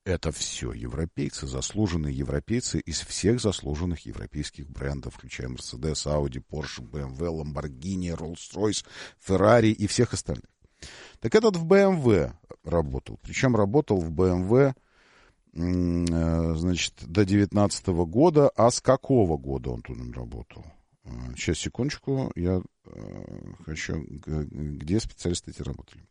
Это все европейцы, заслуженные европейцы из всех заслуженных европейских брендов, включая Mercedes, Audi, Porsche, BMW, Lamborghini, Rolls-Royce, Ferrari и всех остальных. Так этот в BMW работал. Причем работал в BMW, значит, до 2019 года. А с какого года он тут работал? Сейчас, секундочку, я хочу... Где специалисты эти работали?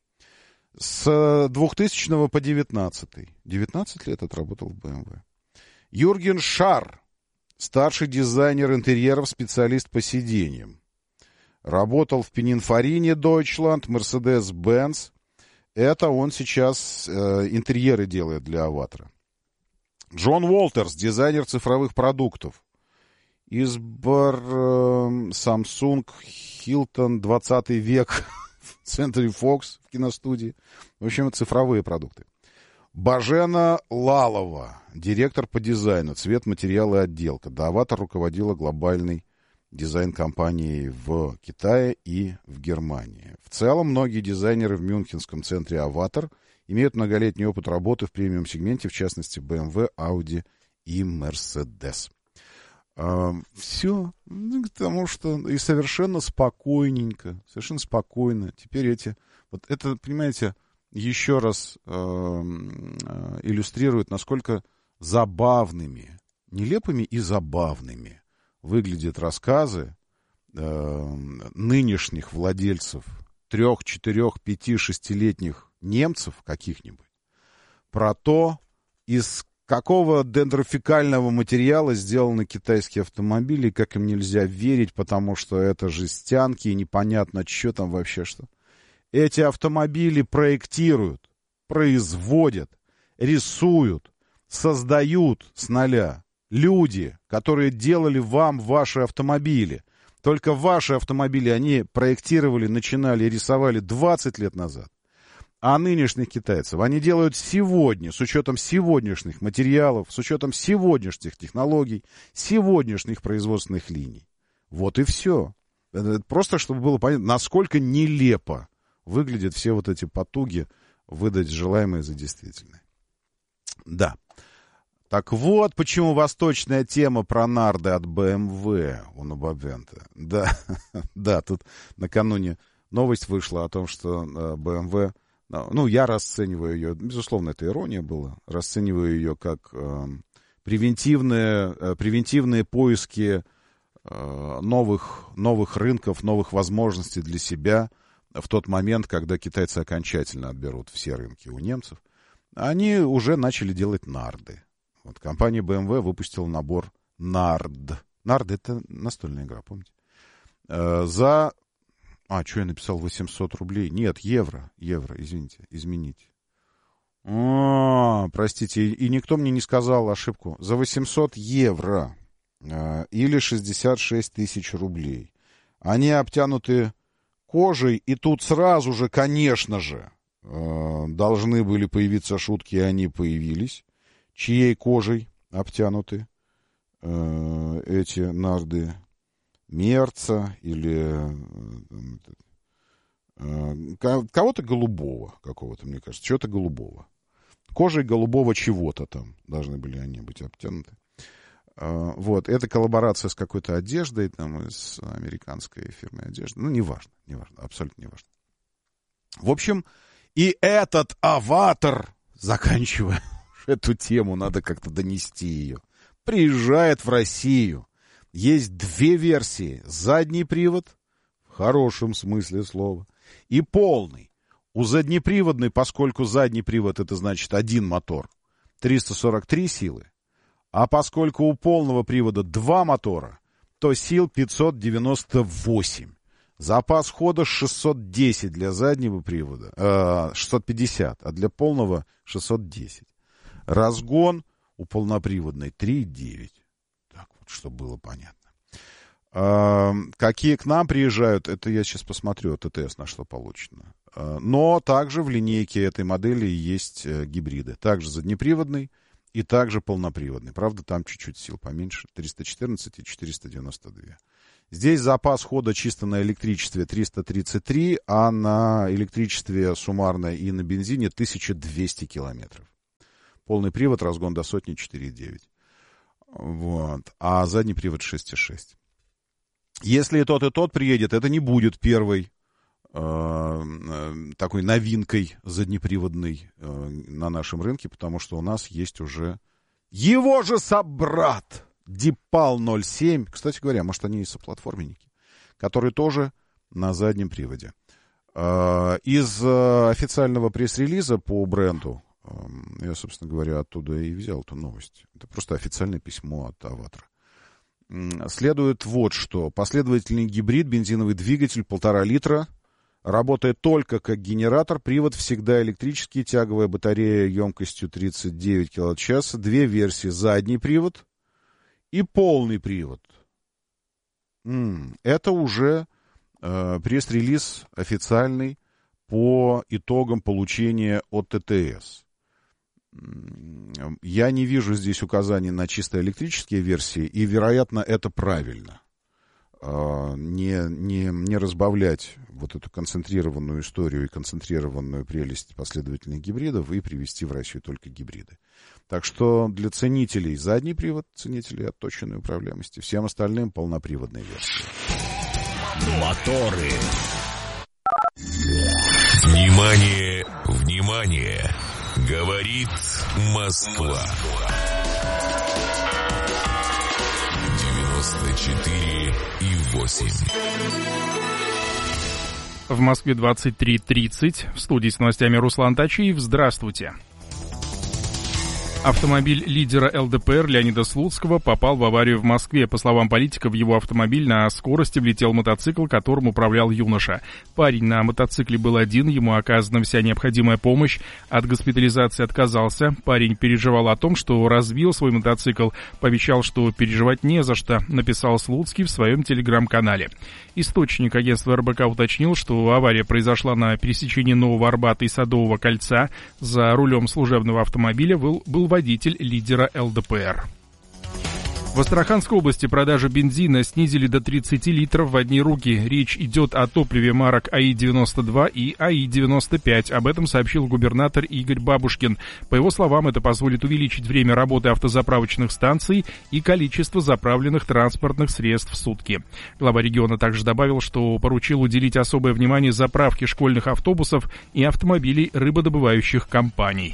С 2000 по 2019. 19 лет отработал в BMW. Юрген Шар, старший дизайнер интерьеров, специалист по сиденьям. Работал в Pininfarina Deutschland, Mercedes-Benz. Это он сейчас интерьеры делает для Аватара. Джон Уолтерс, дизайнер цифровых продуктов. Избор Samsung, Hilton, 20 век, Century Fox в киностудии. В общем, цифровые продукты. Бажена Лалова, директор по дизайну, цвет, материалы и отделка. До Аватар руководила глобальной дизайн-компанией в Китае и в Германии. В целом, многие дизайнеры в мюнхенском центре Аватар имеют многолетний опыт работы в премиум-сегменте, в частности, BMW, Audi и Mercedes. Все, потому что и совершенно спокойненько, совершенно спокойно. Теперь эти, вот это, понимаете, еще раз иллюстрирует, насколько забавными, нелепыми и забавными выглядят рассказы нынешних владельцев 3, 4, 5, 6-летних немцев каких-нибудь про то, из какого дендрофикального материала сделаны китайские автомобили, и как им нельзя верить, потому что это жестянки, и непонятно, что там вообще что. Эти автомобили проектируют, производят, рисуют, создают с нуля люди, которые делали вам ваши автомобили. Только ваши автомобили они проектировали, начинали, рисовали 20 лет назад. А нынешних китайцев они делают сегодня, с учетом сегодняшних материалов, с учетом сегодняшних технологий, сегодняшних производственных линий. Вот и все. Это просто, чтобы было понятно, насколько нелепо выглядят все вот эти потуги выдать желаемое за действительное. Да. Так вот, почему восточная тема про нарды от BMW у Нобабвента. Да, да, тут накануне новость вышла о том, что BMW... Ну, я расцениваю ее, безусловно, это ирония была, расцениваю ее как превентивные поиски новых рынков, новых возможностей для себя в тот момент, когда китайцы окончательно отберут все рынки у немцев. Они уже начали делать нарды. Вот компания BMW выпустила набор нард. Нарды — это настольная игра, помните? За... что я написал, 800 рублей? Нет, евро, извините, измените. Простите, и никто мне не сказал ошибку. За 800 евро или 66 тысяч рублей. Они обтянуты кожей, и тут сразу же, конечно же, должны были появиться шутки, и они появились. Чьей кожей обтянуты эти нарды? Мерца или кого-то голубого какого-то, мне кажется, чего-то голубого. Кожей голубого чего-то там должны были они быть обтянуты. Вот, это коллаборация с какой-то одеждой, там, с американской фирмой одежды. Ну, неважно, абсолютно неважно. В общем, и этот аватар, заканчивая эту тему, надо как-то донести ее, приезжает в Россию. Есть две версии. Задний привод, в хорошем смысле слова, и полный. У заднеприводной, поскольку задний привод, это значит один мотор, 343 силы, а поскольку у полного привода два мотора, то сил 598. Запас хода 610 для заднего привода, 650, а для полного 610. Разгон у полноприводной 3,9. Так вот, чтобы было понятно. Какие к нам приезжают, это я сейчас посмотрю, ТТС на что получено. Но также в линейке этой модели есть гибриды. Также заднеприводный и также полноприводный. Правда, там чуть-чуть сил поменьше. 314 и 492. Здесь запас хода чисто на электричестве 333, а на электричестве суммарно и на бензине 1200 километров. Полный привод, разгон до сотни 4,9. Вот. А задний привод 6,6. Если и тот приедет, это не будет первой такой новинкой заднеприводной на нашем рынке, потому что у нас есть уже его же собрат Дипал 07. Кстати говоря, может, они и соплатформенники, которые тоже на заднем приводе. Из официального пресс-релиза по бренду, я, собственно говоря, оттуда и взял эту новость. Это просто официальное письмо от Аватра. Следует вот что. Последовательный гибрид, бензиновый двигатель 1,5 литра, работает только как генератор, привод всегда электрический, тяговая батарея емкостью 39 киловатт-час, 2 версии, задний привод и полный привод. Это уже пресс-релиз официальный по итогам получения от ТТС. Я не вижу здесь указаний на чисто электрические версии, и, вероятно, это правильно. Не разбавлять вот эту концентрированную историю и концентрированную прелесть последовательных гибридов и привести в Россию только гибриды. Так что для ценителей задний привод, ценителей отточенной управляемости, всем остальным полноприводная версия. Моторы. Внимание, внимание! Говорит Москва. 94,8. В Москве 23:30. В студии с новостями Руслан Тачиев. Здравствуйте. Автомобиль лидера ЛДПР Леонида Слуцкого попал в аварию в Москве. По словам политика, в его автомобиль на скорости влетел мотоцикл, которым управлял юноша. Парень на мотоцикле был один, ему оказана вся необходимая помощь. От госпитализации отказался. Парень переживал о том, что разбил свой мотоцикл. Пообещал, что переживать не за что, написал Слуцкий в своем телеграм-канале. Источник агентства РБК уточнил, что авария произошла на пересечении Нового Арбата и Садового кольца. За рулем служебного автомобиля был водитель лидера ЛДПР. В Астраханской области продажи бензина снизили до 30 литров в одни руки. Речь идет о топливе марок АИ-92 и АИ-95. Об этом сообщил губернатор Игорь Бабушкин. По его словам, это позволит увеличить время работы автозаправочных станций и количество заправленных транспортных средств в сутки. Глава региона также добавил, что поручил уделить особое внимание заправке школьных автобусов и автомобилей рыбодобывающих компаний.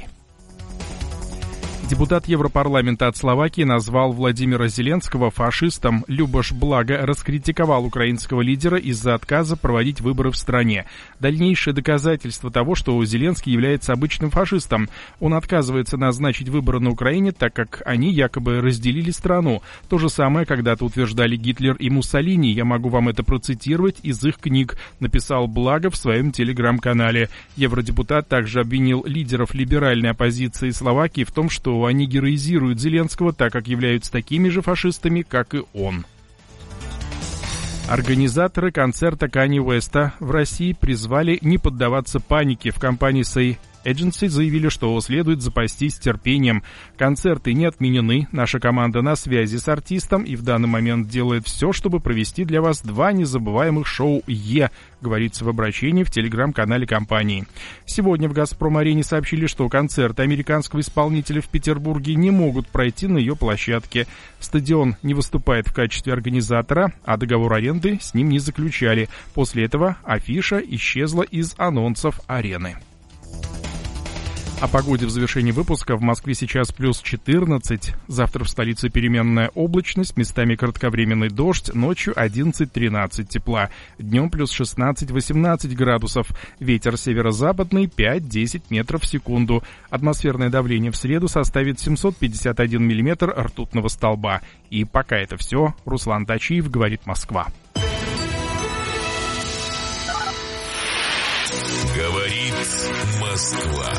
Депутат Европарламента от Словакии назвал Владимира Зеленского фашистом. Любош Блага раскритиковал украинского лидера из-за отказа проводить выборы в стране. Дальнейшее доказательство того, что Зеленский является обычным фашистом. Он отказывается назначить выборы на Украине, так как они якобы разделили страну. То же самое когда-то утверждали Гитлер и Муссолини. Я могу вам это процитировать из их книг, написал Блага в своем телеграм-канале. Евродепутат также обвинил лидеров либеральной оппозиции Словакии в том, что они героизируют Зеленского, так как являются такими же фашистами, как и он. Организаторы концерта Канье Уэста в России призвали не поддаваться панике. В компании Say Agency заявили, что следует запастись терпением. Концерты не отменены, наша команда на связи с артистом и в данный момент делает все, чтобы провести для вас 2 незабываемых шоу говорится в обращении в телеграм-канале компании. Сегодня в «Газпром-арене» сообщили, что концерты американского исполнителя в Петербурге не могут пройти на ее площадке. Стадион не выступает в качестве организатора, а договор аренды с ним не заключали. После этого афиша исчезла из анонсов арены. О погоде в завершении выпуска. В Москве сейчас плюс 14. Завтра в столице переменная облачность, местами кратковременный дождь, ночью 11-13 тепла. Днем плюс 16-18 градусов. Ветер северо-западный 5-10 метров в секунду. Атмосферное давление в среду составит 751 миллиметр ртутного столба. И пока это все. Руслан Тачиев, говорит Москва. Говорит Москва.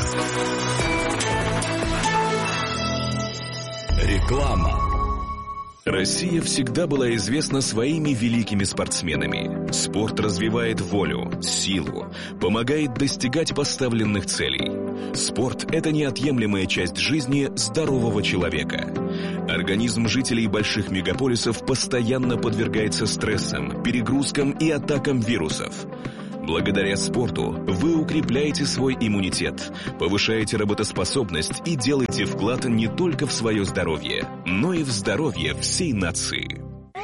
Реклама. Россия всегда была известна своими великими спортсменами. Спорт развивает волю, силу, помогает достигать поставленных целей. Спорт – это неотъемлемая часть жизни здорового человека. Организм жителей больших мегаполисов постоянно подвергается стрессам, перегрузкам и атакам вирусов. Благодаря спорту вы укрепляете свой иммунитет, повышаете работоспособность и делаете вклад не только в свое здоровье, но и в здоровье всей нации.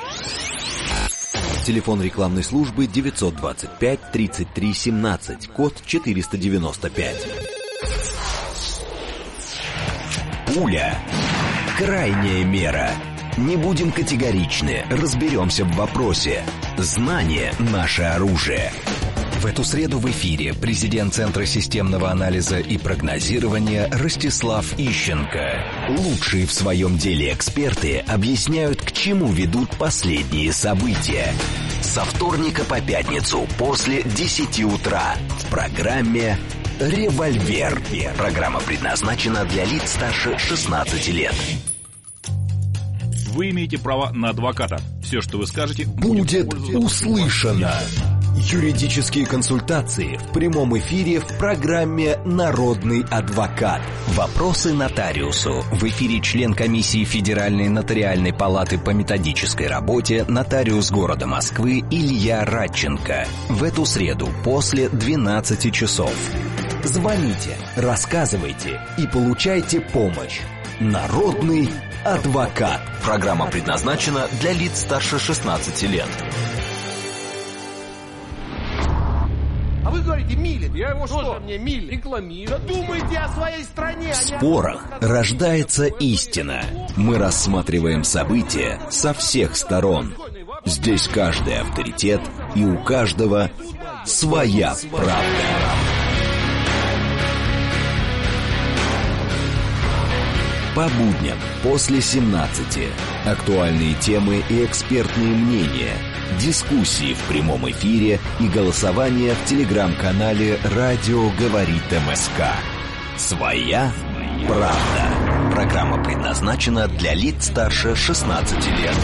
Телефон рекламной службы 925-33-17, код 495. Пуля. Крайняя мера. Не будем категоричны, разберемся в вопросе. Знание – наше оружие. В эту среду в эфире президент Центра системного анализа и прогнозирования Ростислав Ищенко. Лучшие в своем деле эксперты объясняют, к чему ведут последние события. Со вторника по пятницу после 10 утра в программе «Револьвер». Программа предназначена для лиц старше 16 лет. Вы имеете право на адвоката. Все, что вы скажете, будет услышано. Юридические консультации в прямом эфире в программе «Народный адвокат». Вопросы нотариусу. В эфире член комиссии Федеральной нотариальной палаты по методической работе, нотариус города Москвы Илья Радченко. В эту среду после 12 часов. Звоните, рассказывайте и получайте помощь. Народный адвокат. Программа предназначена для лиц старше 16 лет. А вы говорите, милит. Я его что? Мне милит. Рекламирую. Да думайте о своей стране. В спорах рождается истина. Мы рассматриваем события со всех сторон. Здесь каждый авторитет, и у каждого своя правда. По будням после 17. Актуальные темы и экспертные мнения. Дискуссии в прямом эфире и голосование в телеграм-канале «Радио говорит МСК». Своя правда. Программа предназначена для лиц старше 16 лет.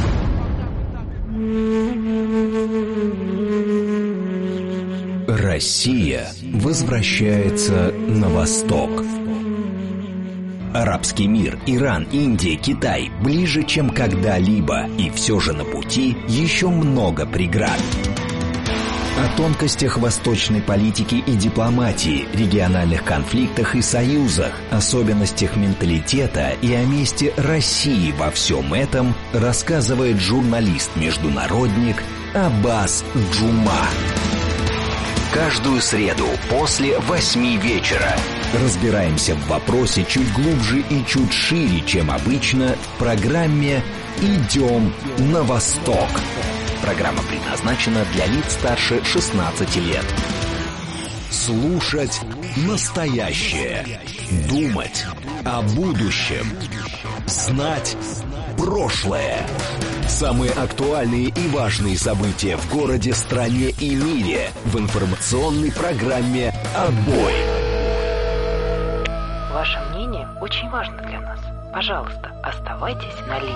Россия возвращается на восток. Арабский мир, Иран, Индия, Китай ближе, чем когда-либо, и все же на пути еще много преград. О тонкостях восточной политики и дипломатии, региональных конфликтах и союзах, особенностях менталитета и о месте России во всем этом рассказывает журналист-международник Аббас Джума. Каждую среду после 8 вечера разбираемся в вопросе чуть глубже и чуть шире, чем обычно, в программе «Идем на восток». Программа предназначена для лиц старше 16 лет. Слушать настоящее. Думать о будущем. Знать прошлое. Самые актуальные и важные события в городе, стране и мире в информационной программе «Отбой». Ваше мнение очень важно для нас. Пожалуйста, оставайтесь на линии.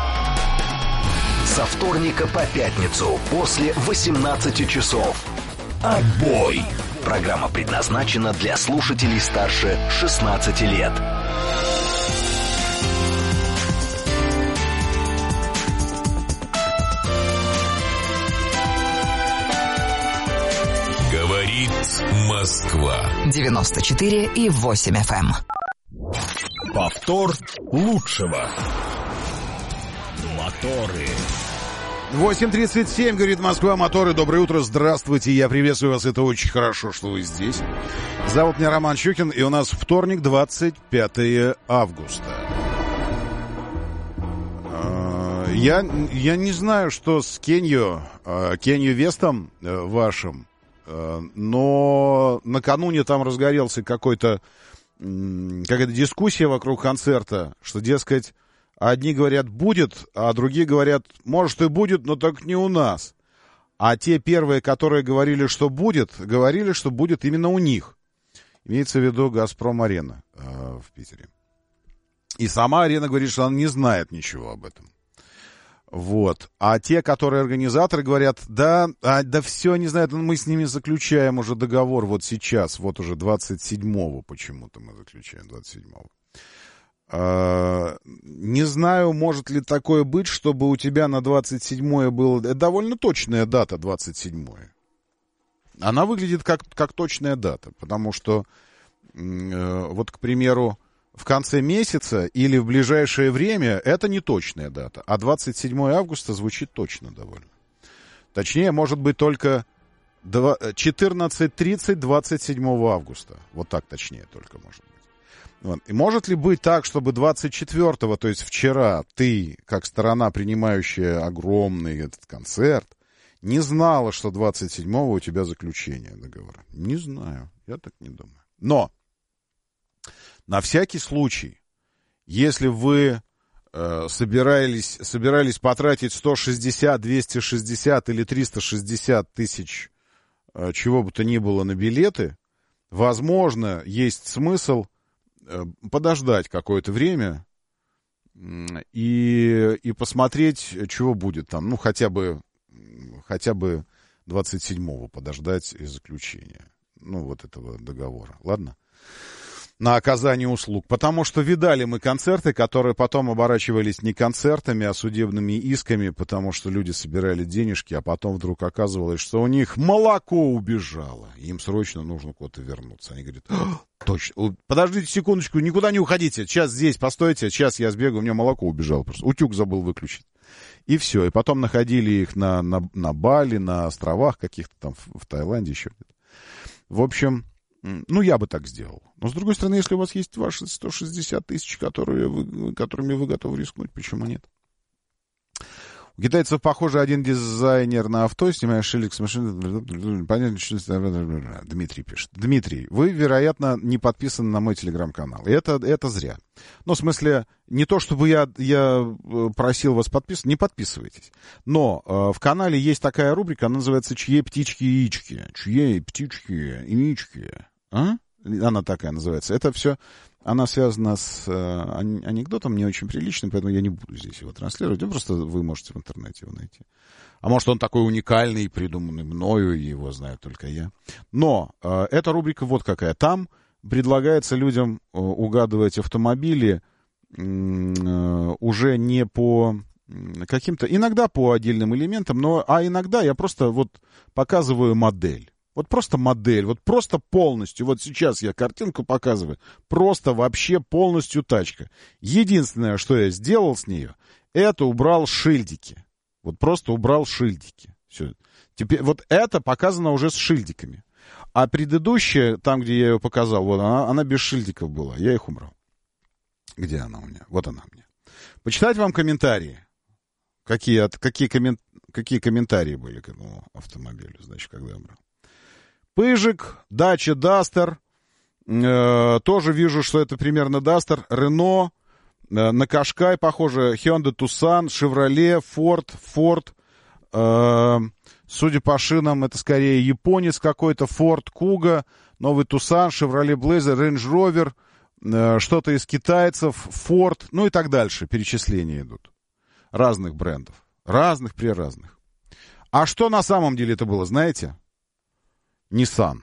Со вторника по пятницу после 18 часов. «Отбой». Программа предназначена для слушателей старше 16 лет. Говорит Москва. 94,8 FM. Повтор лучшего. Моторы. 8:37, говорит Москва, моторы. Доброе утро, здравствуйте, я приветствую вас, это очень хорошо, что вы здесь. Зовут меня Роман Щукин, и у нас вторник, 25 августа. Я не знаю, что с Кенью Вестом вашим, но накануне там разгорелся какая-то дискуссия вокруг концерта, что, дескать, одни говорят «будет», а другие говорят «может и будет, но только не у нас». А те первые, которые говорили, что будет именно у них. Имеется в виду «Газпром-арена» в Питере. И сама арена говорит, что она не знает ничего об этом. Вот. А те, которые организаторы, говорят, да все, не знают, мы с ними заключаем уже договор вот сейчас, вот уже 27-го почему-то мы заключаем, 27-го. Не знаю, может ли такое быть, чтобы у тебя на 27-е было... Это довольно точная дата, 27-е. Она выглядит как точная дата, потому что, вот, к примеру, в конце месяца или в ближайшее время это не точная дата, а 27 августа звучит точно довольно. Точнее, может быть только 14:30 27 августа. Вот так точнее только может быть. Вот. И может ли быть так, чтобы 24-го, то есть вчера, ты, как сторона, принимающая огромный этот концерт, не знала, что 27-го у тебя заключение договора? Не знаю, я так не думаю. Но на всякий случай, если вы собирались потратить 160, 260 или 360 тысяч чего бы то ни было на билеты, возможно, есть смысл подождать какое-то время и посмотреть, чего будет там. Ну, хотя бы 27-го подождать и заключения. Ну, вот этого договора. Ладно? На оказание услуг. Потому что видали мы концерты, которые потом оборачивались не концертами, а судебными исками, потому что люди собирали денежки, а потом вдруг оказывалось, что у них молоко убежало. Им срочно нужно куда-то вернуться. Они говорят, точно, подождите секундочку, никуда не уходите, сейчас здесь, постойте, сейчас я сбегаю, у меня молоко убежало просто. Утюг забыл выключить. И все. И потом находили их на Бали, на островах каких-то там, в Таиланде, еще где-то. В общем, ну, я бы так сделал. Но, с другой стороны, если у вас есть ваши 160 тысяч, которыми вы готовы рискнуть, почему нет? У китайцев, похоже, один дизайнер на авто, снимая шильдик с машины. Понятно, что... Дмитрий пишет. Дмитрий, вы, вероятно, не подписаны на мой телеграм-канал. И это зря. Ну, в смысле, не то, чтобы я просил вас подписываться, не подписывайтесь. Но в канале есть такая рубрика, она называется «Чьи птички и яички». Чьи птички и яички. А? Она такая называется. Это все, она связана с анекдотом не очень приличным, поэтому я не буду здесь его транслировать. Просто вы можете в интернете его найти. А может, он такой уникальный, придуманный мною, и его знаю только я. Но эта рубрика вот какая. Там предлагается людям угадывать автомобили уже не по каким-то, иногда по отдельным элементам, а иногда я просто вот показываю модель. Вот просто модель, вот просто полностью. Вот сейчас я картинку показываю. Просто вообще полностью тачка. Единственное, что я сделал с нее, это убрал шильдики. Вот просто убрал шильдики. Все. Теперь вот это показано уже с шильдиками. А предыдущая, там, где я ее показал, вот она без шильдиков была. Я их убрал. Где она у меня? Вот она у меня. Почитать вам комментарии. Какие комментарии были к этому автомобилю, значит, когда я убрал. Пыжик, Дача Дастер, тоже вижу, что это примерно Дастер, Рено, на Кашкай, похоже, Hyundai Tucson, Chevrolet, Ford, судя по шинам, это скорее японец какой-то, Ford Kuga, новый Tucson, Chevrolet Blazer, Range Rover, что-то из китайцев, Ford, ну и так дальше, перечисления идут. Разных брендов, разных-преразных. А что на самом деле это было, знаете? Nissan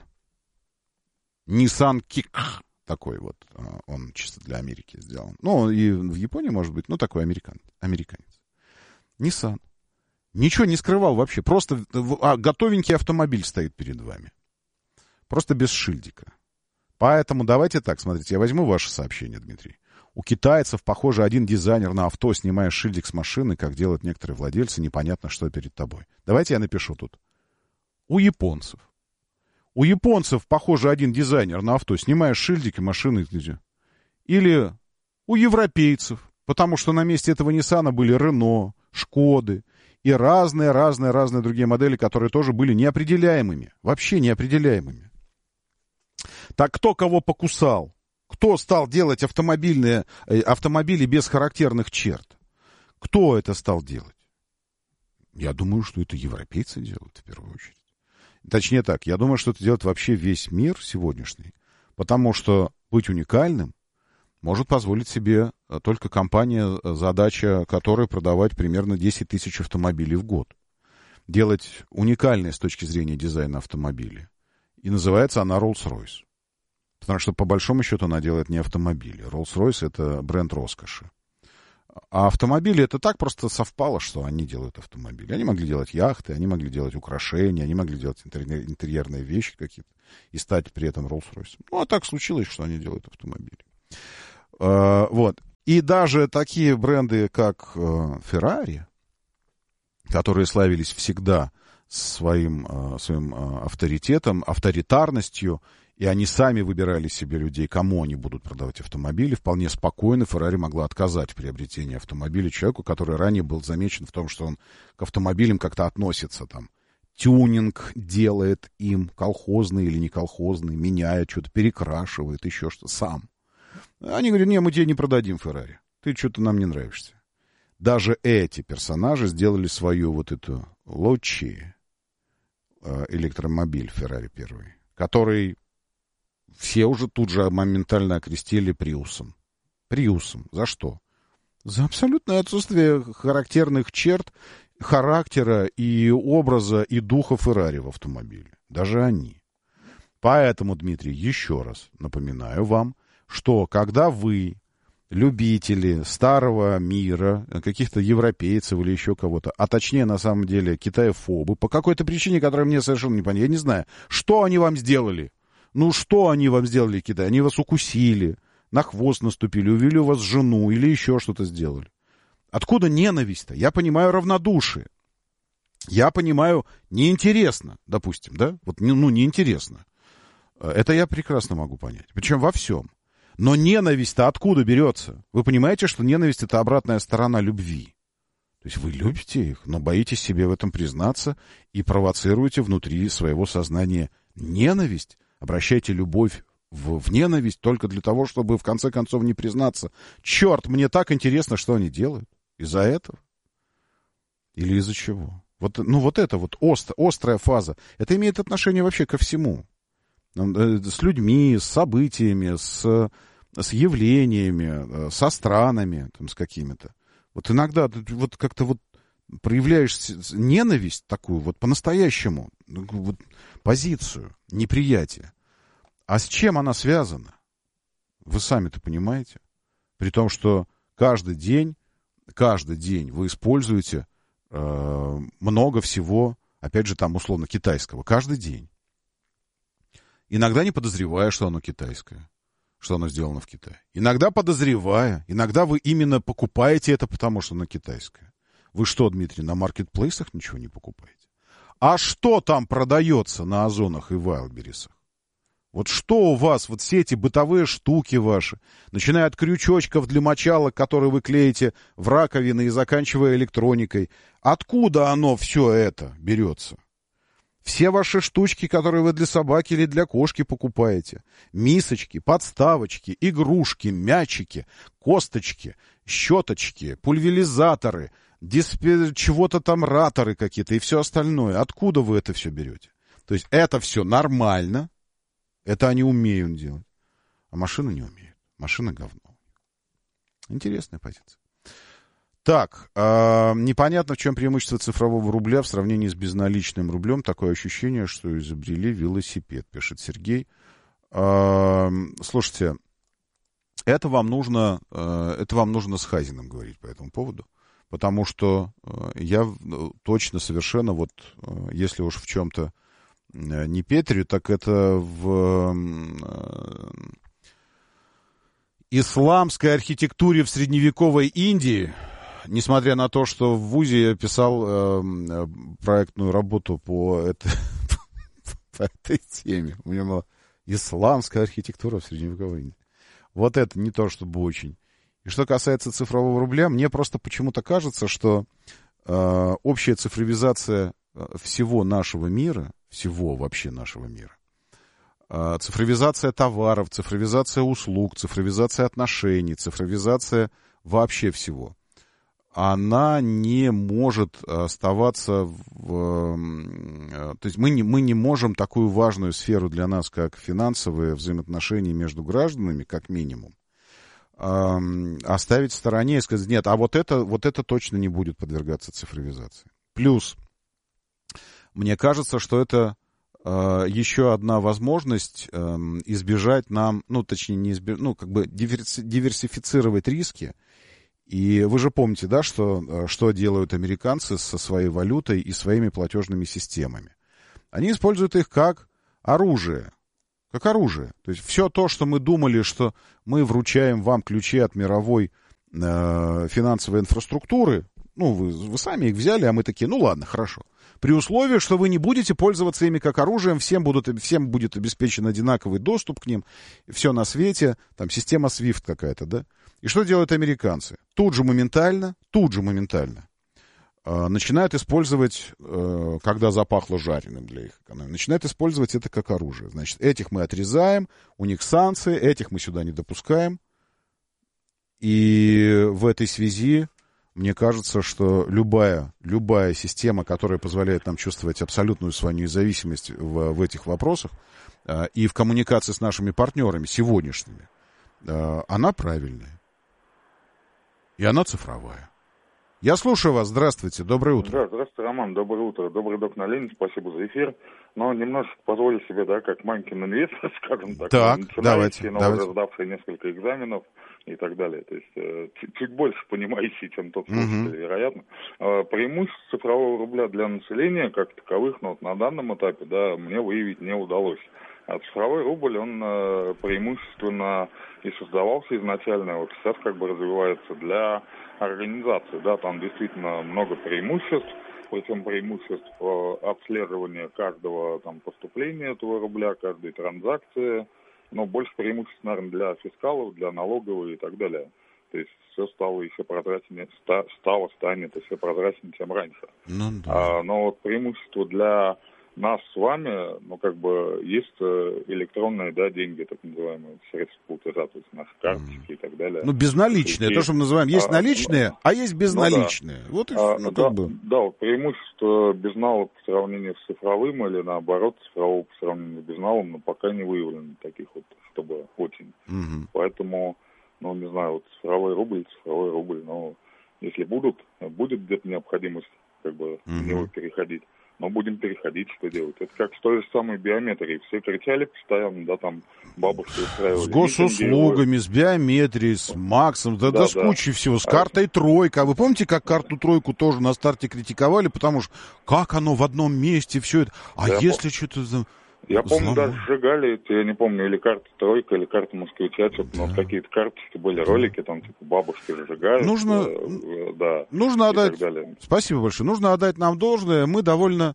Kick такой вот, он чисто для Америки сделан. Ну, и в Японии, может быть, ну, такой американец. Nissan. Ничего не скрывал вообще, просто готовенький автомобиль стоит перед вами. Просто без шильдика. Поэтому давайте так, смотрите, я возьму ваше сообщение, Дмитрий. У китайцев, похоже, один дизайнер на авто, снимая шильдик с машины, как делают некоторые владельцы, непонятно, что перед тобой. Давайте я напишу тут. У японцев, похоже, один дизайнер на авто, снимая шильдики машины. Или у европейцев, потому что на месте этого Ниссана были Рено, Шкоды и разные другие модели, которые тоже были неопределяемыми. Вообще неопределяемыми. Так кто кого покусал? Кто стал делать автомобили без характерных черт? Кто это стал делать? Я думаю, что это европейцы делают в первую очередь. Точнее так, я думаю, что это делает вообще весь мир сегодняшний. Потому что быть уникальным может позволить себе только компания, задача которой продавать примерно 10 тысяч автомобилей в год. Делать уникальные с точки зрения дизайна автомобили. И называется она Rolls-Royce. Потому что, по большому счету, она делает не автомобили. Rolls-Royce — это бренд роскоши. А автомобили, это так просто совпало, что они делают автомобили. Они могли делать яхты, они могли делать украшения, они могли делать интерьерные вещи какие-то и стать при этом Rolls-Royce. Ну, а так случилось, что они делают автомобили. Вот. И даже такие бренды, как Ferrari, которые славились всегда своим авторитетом, авторитарностью, и они сами выбирали себе людей, кому они будут продавать автомобили. Вполне спокойно Ferrari могла отказать в приобретении автомобиля человеку, который ранее был замечен в том, что он к автомобилям как-то относится, там, тюнинг делает им, колхозный или не колхозный, меняет что-то, перекрашивает, еще что-то сам. Они говорят, не, мы тебе не продадим Ferrari, ты что-то нам не нравишься. Даже эти персонажи сделали свою вот эту Лочи, электромобиль Ferrari первый, который все уже тут же моментально окрестили Приусом. Приусом. За что? За абсолютное отсутствие характерных черт, характера и образа и духа Ferrari в автомобиле. Даже они. Поэтому, Дмитрий, еще раз напоминаю вам, что когда вы, любители старого мира, каких-то европейцев или еще кого-то, а точнее, на самом деле, китаефобы, по какой-то причине, которая мне совершенно не понятна, я не знаю, что они вам сделали? Ну, что они вам сделали, Китай? Они вас укусили, на хвост наступили, увели у вас жену или еще что-то сделали. Откуда ненависть-то? Я понимаю равнодушие. Я понимаю неинтересно, допустим, да? Вот, ну, неинтересно. Это я прекрасно могу понять. Причем во всем. Но ненависть-то откуда берется? Вы понимаете, что ненависть — это обратная сторона любви. То есть вы любите их, но боитесь себе в этом признаться и провоцируете внутри своего сознания ненависть. Обращайте любовь в ненависть только для того, чтобы в конце концов не признаться. Черт, мне так интересно, что они делают. Из-за этого? Или из-за чего? Вот, ну, вот это вот острая фаза. Это имеет отношение вообще ко всему. С людьми, с событиями, с явлениями, со странами, там, с какими-то. Вот иногда ты вот как-то вот проявляешь ненависть такую, вот по-настоящему, вот, позицию, неприятие. А с чем она связана? Вы сами-то понимаете? При том, что каждый день вы используете много всего, опять же, там, условно, китайского. Каждый день. Иногда не подозревая, что оно китайское, что оно сделано в Китае. Иногда подозревая. Иногда вы именно покупаете это, потому что оно китайское. Вы что, Дмитрий, на маркетплейсах ничего не покупаете? А что там продается на Озонах и Вайлдберрисах? Вот что у вас, вот все эти бытовые штуки ваши, начиная от крючочков для мочалок, которые вы клеите в раковины, и заканчивая электроникой, откуда оно все это берется? Все ваши штучки, которые вы для собаки или для кошки покупаете, мисочки, подставочки, игрушки, мячики, косточки, щеточки, пульверизаторы, чего-то там раторы какие-то и все остальное. Откуда вы это все берете? То есть это все нормально, это они умеют делать, а машины не умеют. Машина говно. Интересная позиция. Так, непонятно, в чем преимущество цифрового рубля в сравнении с безналичным рублем. Такое ощущение, что изобрели велосипед, пишет Сергей. Слушайте, это вам нужно с Хазиным говорить по этому поводу. Потому что я точно совершенно, вот если уж в чем-то не петрю, так это в исламской архитектуре в средневековой Индии. Несмотря на то, что в ВУЗе я писал проектную работу по этой теме. У меня была исламская архитектура в средневековой Индии. Вот это не то, чтобы очень. И что касается цифрового рубля, мне просто почему-то кажется, что общая цифровизация всего нашего мира, всего вообще нашего мира, цифровизация товаров, цифровизация услуг, цифровизация отношений, цифровизация вообще всего, она не может оставаться то есть мы не можем такую важную сферу для нас, как финансовые взаимоотношения между гражданами, как минимум, оставить в стороне и сказать, нет, а вот это точно не будет подвергаться цифровизации. Плюс, мне кажется, что это еще одна возможность избежать нам, ну, точнее, не избежать, ну, как бы диверсифицировать риски И вы же помните, да, что делают американцы со своей валютой и своими платежными системами. Они используют их как оружие. Как оружие. То есть все то, что мы думали, что мы вручаем вам ключи от мировой финансовой инфраструктуры, ну, вы сами их взяли, а мы такие, ну ладно, хорошо. При условии, что вы не будете пользоваться ими как оружием, всем будет обеспечен одинаковый доступ к ним, все на свете, там система SWIFT какая-то, да? И что делают американцы? Тут же моментально начинают использовать, когда запахло жареным для их экономики, начинают использовать это как оружие. Значит, этих мы отрезаем, у них санкции, этих мы сюда не допускаем. И в этой связи мне кажется, что любая система, которая позволяет нам чувствовать абсолютную свою независимость в этих вопросах и в коммуникации с нашими партнерами сегодняшними, она правильная. И она цифровая. Я слушаю вас. Здравствуйте. Доброе утро. Да, здравствуйте, Роман. Доброе утро. Добрый док на Ленин. Спасибо за эфир. Но немножко позволю себе, да, как мамкин инвестор, скажем так. Так, давайте. Уже сдавший несколько экзаменов и так далее. То есть чуть больше понимающий, чем тот слушатель, вероятно. Преимуществ цифрового рубля для населения, как таковых, но вот на данном этапе, да, мне выявить не удалось. А цифровой рубль, он преимущественно и создавался изначально, вот сейчас как бы развивается для организации, да, там действительно много преимуществ, причем преимуществ обследования каждого там поступления этого рубля, каждой транзакции, но больше преимуществ, наверное, для фискалов, для налоговой и так далее. То есть все стало еще прозрачнее, станет еще прозрачнее, чем раньше. Ну, да. Но вот преимущество для нас с вами, ну, как бы, есть электронные, да, деньги, так называемые, средства платежа, то есть наши карточки и так далее. Ну, безналичные, то, что мы называем, есть наличные, а есть безналичные. Ну, да. Вот и все, как бы. Да, вот преимущество безнала по сравнению с цифровым или, наоборот, цифрового по сравнению с безналом, но пока не выявлено таких вот, чтобы очень. Поэтому, ну, не знаю, вот цифровой рубль, но если будет где-то необходимость, как бы, в него переходить, но будем переходить, что делать. Это как с той же самой биометрией. Все кричали постоянно, да, там бабушки устраивали. С госуслугами, с биометрией, с МАКСом, да, с кучей всего, с картой тройка. Вы помните, как карту тройку тоже на старте критиковали, потому что как оно в одном месте, все это. А да, если что-то... Я помню, даже сжигали, я не помню, или карта тройка, или карта москвича, что-то, но какие-то карточки были, ролики, там, типа, бабушки сжигают. Нужно отдать, спасибо большое, нужно отдать нам должное, мы довольно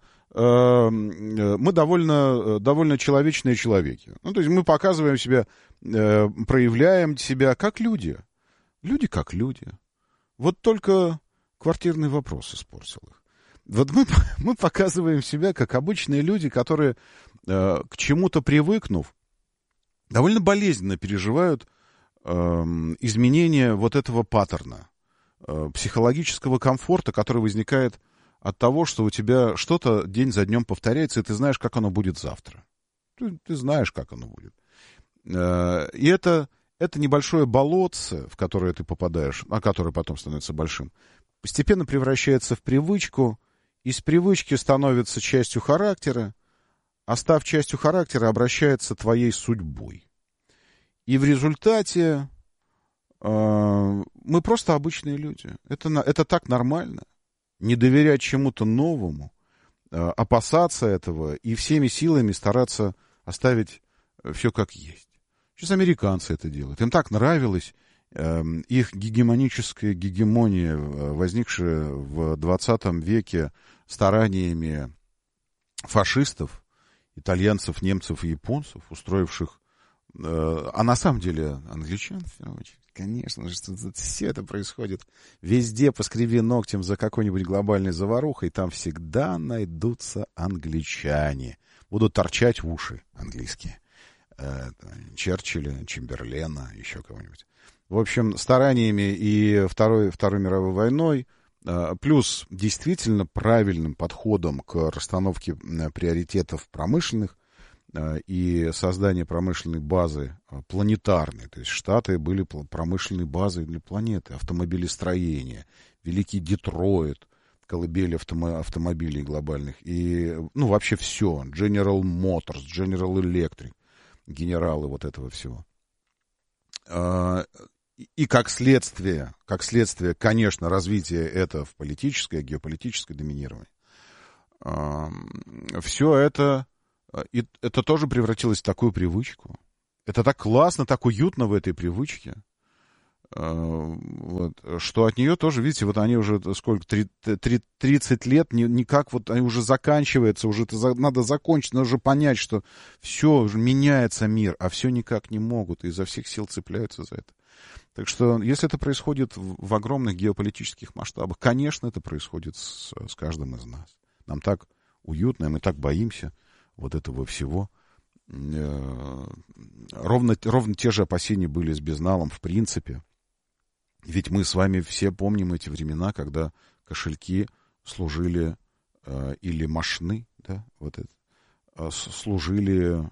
человечные человеки. Ну, то есть мы показываем себя, проявляем себя как люди. Люди как люди. Вот только квартирный вопрос испортил их. Вот мы показываем себя как обычные люди, которые, к чему-то привыкнув, довольно болезненно переживают изменения вот этого паттерна, психологического комфорта, который возникает от того, что у тебя что-то день за днем повторяется, и ты знаешь, как оно будет завтра. Ты знаешь, как оно будет. И это небольшое болотце, в которое ты попадаешь, а которое потом становится большим, постепенно превращается в привычку, из привычки становится частью характера, а став частью характера, обращается твоей судьбой. И в результате мы просто обычные люди. Это так нормально. Не доверять чему-то новому, опасаться этого и всеми силами стараться оставить все как есть. Сейчас американцы это делают. Им так нравилось их гегемония, возникшая в 20 веке стараниями фашистов, итальянцев, немцев и японцев, устроивших, а на самом деле англичан, конечно же, все это происходит везде, поскреби ногтем за какой-нибудь глобальной заварухой, там всегда найдутся англичане, будут торчать в уши английские, Черчилля, Чемберлена, еще кого-нибудь. В общем, стараниями и Второй мировой войной, плюс действительно правильным подходом к расстановке приоритетов промышленных и созданию промышленной базы планетарной. То есть Штаты были промышленной базой для планеты, автомобилестроение, Великий Детройт, колыбель автомобилей глобальных, и, ну, вообще все, General Motors, General Electric, генералы вот этого всего. И как следствие, конечно, развитие это в политическое, геополитическое доминирование, все это тоже превратилось в такую привычку. Это так классно, так уютно в этой привычке, вот, что от нее тоже, видите, вот они уже сколько, 30 лет, никак вот они уже заканчиваются, уже надо закончить, надо уже понять, что все, уже меняется мир, а все никак не могут, и изо всех сил цепляются за это. Так что, если это происходит в огромных геополитических масштабах, конечно, это происходит с каждым из нас. Нам так уютно, мы так боимся вот этого всего. Ровно те же опасения были с безналом в принципе. Ведь мы с вами все помним эти времена, когда кошельки служили, или машины, да, вот это, служили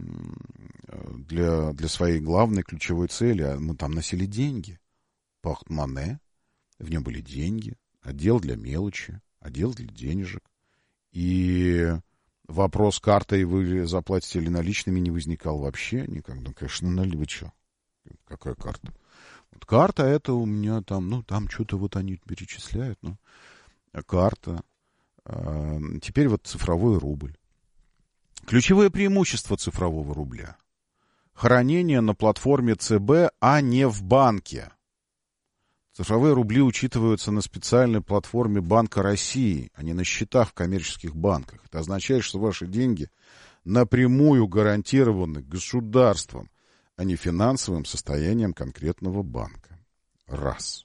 для своей главной ключевой цели. Мы там носили деньги. Портмоне, в нем были деньги, отдел для мелочи, отдел для денежек. И вопрос, картой вы заплатите или наличными, не возникал вообще никогда. Конечно, вы что? Какая карта? Вот карта это у меня там, там что-то вот они перечисляют. Карта. Теперь вот цифровой рубль. Ключевое преимущество цифрового рубля. Хранение на платформе ЦБ, а не в банке. Цифровые рубли учитываются на специальной платформе Банка России, а не на счетах в коммерческих банках. Это означает, что ваши деньги напрямую гарантированы государством, а не финансовым состоянием конкретного банка. Раз.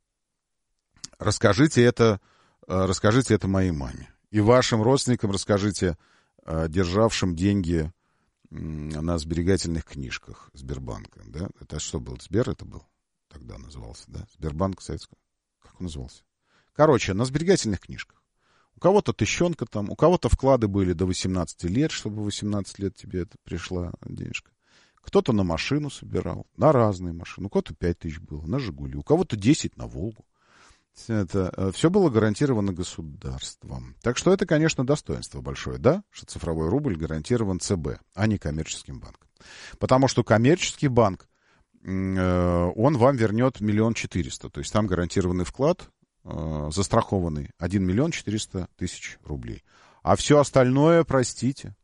Расскажите это моей маме. И вашим родственникам расскажите, державшим деньги на сберегательных книжках Сбербанка. Да? Это что был? Сбер это был? Тогда назывался, да? Сбербанк советского. Как он назывался? Короче, на сберегательных книжках. У кого-то тыщенка там, у кого-то вклады были до 18 лет, чтобы 18 лет тебе это пришла денежка. Кто-то на машину собирал, на разные машины. У кого-то 5 тысяч было, на «Жигули», у кого-то 10 на «Волгу». Это все было гарантировано государством. Так что это, конечно, достоинство большое, да, что цифровой рубль гарантирован ЦБ, а не коммерческим банком. Потому что коммерческий банк, он вам вернет 1 400 000. То есть там гарантированный вклад, застрахованный 1 400 000 рублей. А все остальное, простите,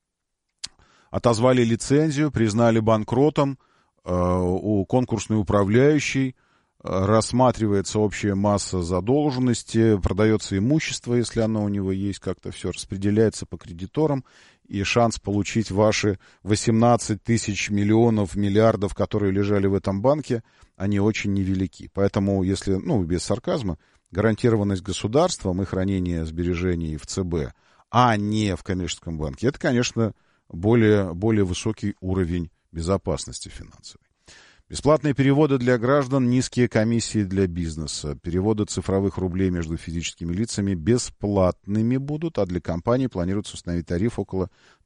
отозвали лицензию, признали банкротом, у конкурсной управляющей рассматривается общая масса задолженности, продается имущество, если оно у него есть, как-то все распределяется по кредиторам, и шанс получить ваши 18 тысяч миллионов, миллиардов, которые лежали в этом банке, они очень невелики. Поэтому, если, без сарказма, гарантированность государством и хранение сбережений в ЦБ, а не в коммерческом банке, это, конечно, более высокий уровень безопасности финансовой. Бесплатные переводы для граждан, низкие комиссии для бизнеса. Переводы цифровых рублей между физическими лицами бесплатными будут, а для компаний планируется установить тариф около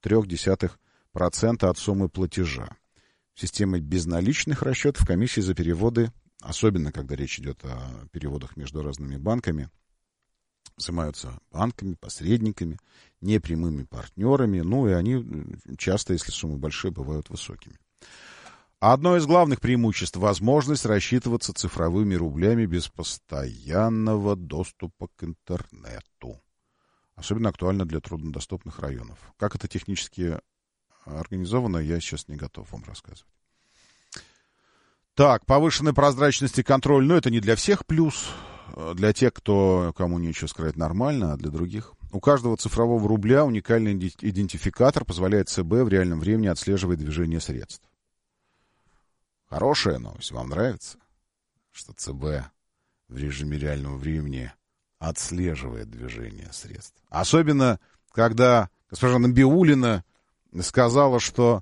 0,3% от суммы платежа. Системой безналичных расчетов комиссии за переводы, особенно когда речь идет о переводах между разными банками, взимаются банками, посредниками, непрямыми партнерами, и они часто, если суммы большие, бывают высокими. Одно из главных преимуществ — возможность рассчитываться цифровыми рублями без постоянного доступа к интернету. Особенно актуально для труднодоступных районов. Как это технически организовано, я сейчас не готов вам рассказывать. Так, повышенная прозрачность и контроль, это не для всех плюс. Для тех, кому нечего сказать, нормально, а для других. У каждого цифрового рубля уникальный идентификатор позволяет ЦБ в реальном времени отслеживать движение средств. Хорошая новость. Вам нравится, что ЦБ в режиме реального времени отслеживает движение средств? Особенно, когда госпожа Набиуллина сказала, что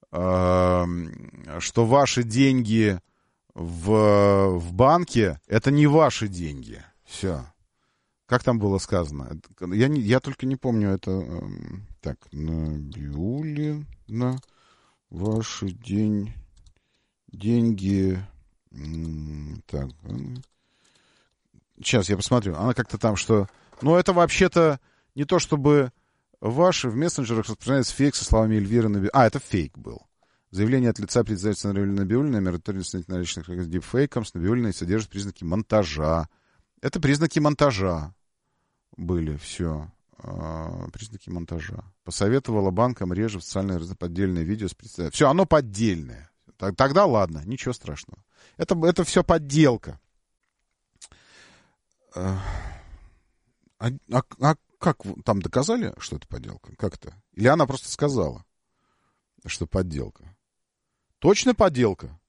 ваши деньги в банке — это не ваши деньги. Все. Как там было сказано? Я только не помню это. Так, Набиуллина, ваши деньги... Так. Сейчас я посмотрю. Она как-то там, что... это вообще-то не то, чтобы ваши в мессенджерах распространяется фейк со словами Эльвиры Набиуллиной. Это фейк был. Заявление от лица представителя Набиуллиной, миротворец наличных дипфейком с Набиуллиной содержит признаки монтажа. Это признаки монтажа были, все. Признаки монтажа. Посоветовала банкам реже в социальное поддельное видео с представителем. Все, оно поддельное. Тогда ладно, ничего страшного. Это все подделка. Как там доказали, что это подделка? Как это? Или она просто сказала, что подделка? Точно подделка?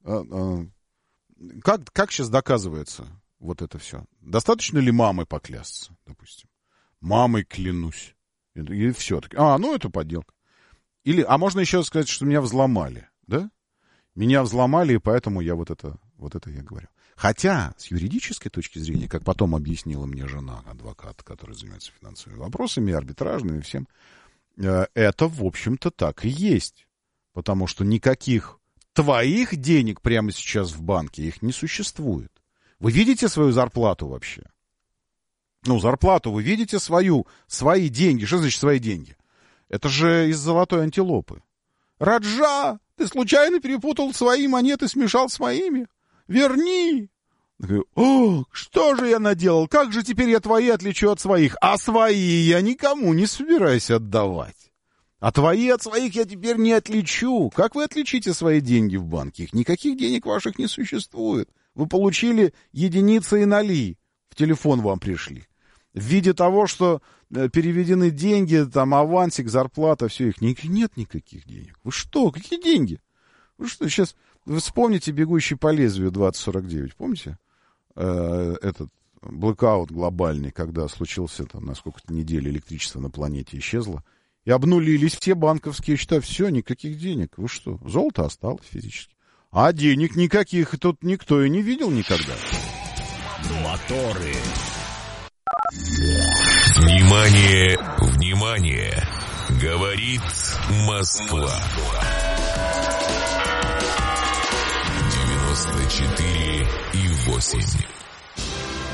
Как сейчас доказывается вот это все? Достаточно ли мамой поклясться, допустим? Мамой клянусь. И все. Ну это подделка. Или, а можно еще сказать, что меня взломали, да? Меня взломали, и поэтому я вот это я говорю. Хотя, с юридической точки зрения, как потом объяснила мне жена, адвокат, который занимается финансовыми вопросами, арбитражными, всем, это, в общем-то, так и есть. Потому что никаких твоих денег прямо сейчас в банке, их не существует. Вы видите свою зарплату вообще? Зарплату вы видите свою, свои деньги. Что значит свои деньги? Это же из золотой антилопы. Раджа, ты случайно перепутал свои монеты, смешал с моими? Верни! О, что же я наделал? Как же теперь я твои отличу от своих? А свои я никому не собираюсь отдавать. А твои от своих я теперь не отличу. Как вы отличите свои деньги в банке? Никаких денег ваших не существует. Вы получили единицы и ноли. В телефон вам пришли. В виде того, что переведены деньги, там авансик, зарплата, все, их нет никаких денег. Вы что? Какие деньги? Вы что, сейчас вы вспомните «Бегущий по лезвию» 2049, помните? Этот блэкаут глобальный, когда случился там на сколько-то недель электричество на планете исчезло, и обнулились все банковские счета, все, никаких денег. Вы что? Золото осталось физически. А денег никаких тут никто и не видел никогда. Моторы. Внимание, внимание! Говорит Москва. 94,8.